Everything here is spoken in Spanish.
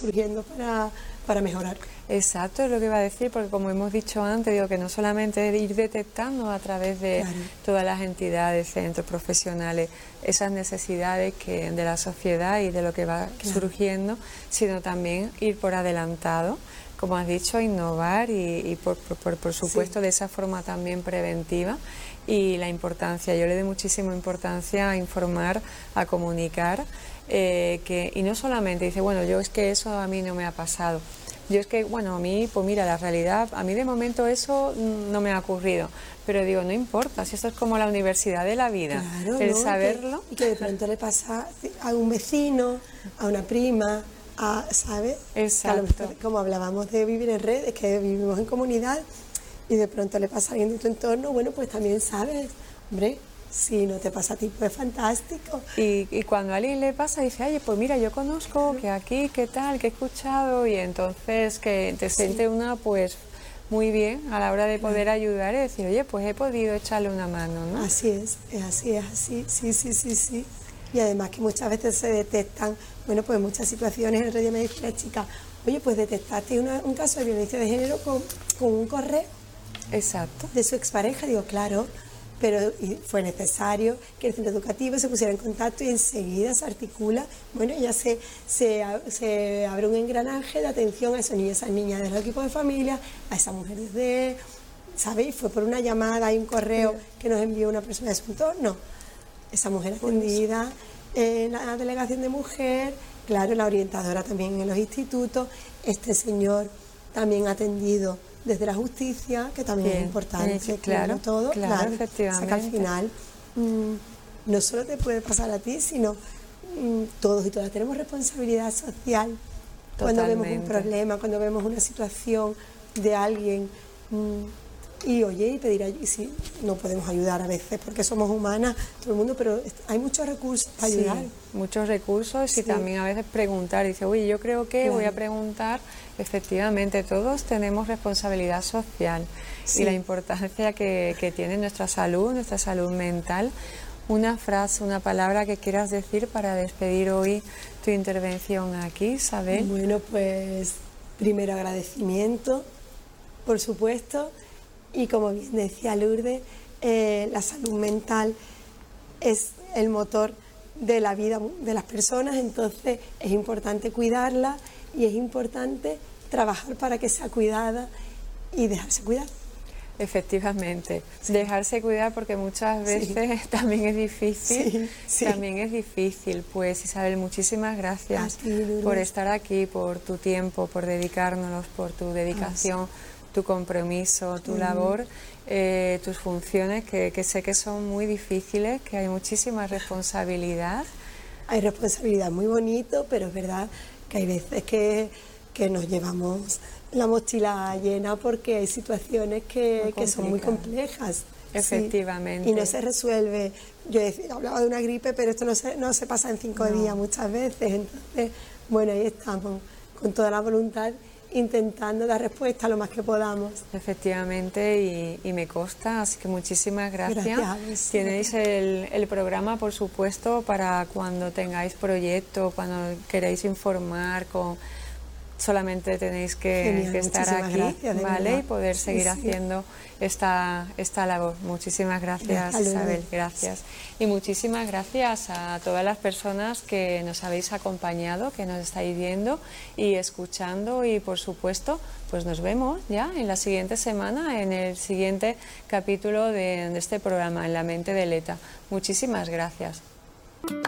surgiendo para mejorar. Exacto, es lo que iba a decir, porque como hemos dicho antes, digo que no solamente ir detectando a través de todas las entidades, centros profesionales, esas necesidades de la sociedad y de lo que va surgiendo, sino también ir por adelantado, como has dicho, innovar y por supuesto de esa forma también preventiva. Y la importancia, yo le doy muchísima importancia a informar, a comunicar, y no solamente dice, bueno, yo es que eso a mí no me ha pasado. Yo es que, bueno, a mí, pues mira, la realidad, a mí de momento eso no me ha ocurrido, pero digo, no importa, si esto es como la universidad de la vida, claro, el ¿no? saberlo. Y que de pronto le pasa a un vecino, a una prima, ¿sabes? Exacto. Que a lo mejor, como hablábamos de vivir en red, es que vivimos en comunidad y de pronto le pasa a alguien de tu entorno, bueno, pues también sabes, hombre, si no te pasa a ti, pues fantástico. Y cuando a alguien le pasa, dice, oye, pues mira, yo conozco que aquí, qué tal, que he escuchado, y entonces que te siente una, pues, muy bien a la hora de poder ayudar y decir, oye, pues he podido echarle una mano, ¿no? Así es así, sí. Y además que muchas veces se detectan, bueno, pues muchas situaciones. El otro día me dice la chica, oye, pues detectaste un caso de violencia de género con un correo. Exacto. De su expareja, digo, claro, pero fue necesario que el centro educativo se pusiera en contacto y enseguida se articula, bueno, ya se abre un engranaje de atención a esos niños, a esas niñas de los equipos de familia, a esas mujeres ¿sabéis? Fue por una llamada y un correo que nos envió una persona de su entorno, esa mujer atendida en la delegación de mujer, claro, la orientadora también en los institutos, este señor también atendido desde la justicia, que también es importante, claro, todo, efectivamente. O sea, que al final no solo te puede pasar a ti, sino todos y todas tenemos responsabilidad social. Totalmente. Cuando vemos un problema, cuando vemos una situación de alguien y oye, y pedir ayuda, y si no podemos ayudar a veces porque somos humanas, todo el mundo, pero hay muchos recursos para ayudar. Muchos recursos y también a veces preguntar, dice, oye, yo creo que voy a preguntar. Efectivamente, todos tenemos responsabilidad social y la importancia que tiene nuestra salud mental. Una frase, una palabra que quieras decir para despedir hoy tu intervención aquí, Isabel. Bueno, pues primero agradecimiento, por supuesto, y como bien decía Lourdes, la salud mental es el motor de la vida de las personas, entonces es importante cuidarla y es importante trabajar para que sea cuidada y dejarse cuidar. Efectivamente, dejarse cuidar porque muchas veces también es difícil, también es difícil. Pues Isabel, muchísimas gracias por estar aquí, por tu tiempo, por dedicárnoslos, por tu dedicación, tu compromiso, tu labor, tus funciones que sé que son muy difíciles, que hay muchísima responsabilidad. Hay responsabilidad, muy bonito, pero es verdad que hay veces que nos llevamos la mochila llena porque hay situaciones que son muy complejas. Efectivamente. Y no se resuelve. Yo hablaba de una gripe, pero esto no se pasa en 5 días muchas veces. Entonces, bueno, ahí estamos, con toda la voluntad, intentando dar respuesta lo más que podamos. Efectivamente, y me consta, así que muchísimas gracias. Tenéis el programa, por supuesto, para cuando tengáis proyecto, cuando queréis informar, solamente tenéis que estar aquí, ¿vale? Y poder seguir haciendo esta labor. Muchísimas gracias, Isabel, gracias. Y muchísimas gracias a todas las personas que nos habéis acompañado, que nos estáis viendo y escuchando, y por supuesto, pues nos vemos ya en la siguiente semana, en el siguiente capítulo de este programa, En la mente de Leta. Muchísimas gracias.